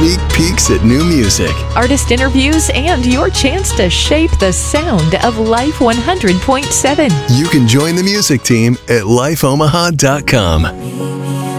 sneak peeks at new music. Artist interviews, and your chance to shape the sound of Life 100.7. You can join the music team at lifeomaha.com.